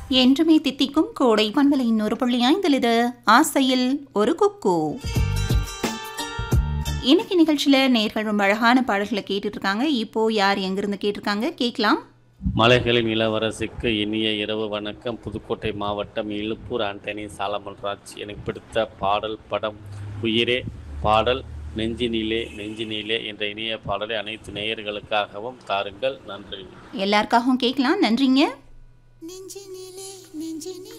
என்றுமே தித்திக்கும் கோடை பண்பலையின் ஒரு புள்ளி ஐந்தில் இது ஆசையில் ஒரு குக்கு. இன்னைக்கு நிகழ்ச்சியில் நேர்கள் ரொம்ப அழகான பாடல்களை கேட்டுட்டு இருக்காங்க. இப்போ யார் எங்கிருந்து கேட்டிருக்காங்க கேட்கலாம். மலைகளின் இளவரசிக்கு இனிய இரவு வணக்கம். புதுக்கோட்டை மாவட்டம் இழுப்பூர் ஆண்டனி சாலமன்ராஜ். எனக்கு பிடித்த பாடல் படம் உயிரே. பாடல் நெஞ்சினிலே நெஞ்சினிலே என்ற இனிய பாடலை அனைத்து நேயர்களுக்காகவும் தாருங்கள். நன்றி. எல்லாருக்காகவும் கேட்கலாம். நன்றிங்க. நெஞ்சினிலே நெஞ்சினிலே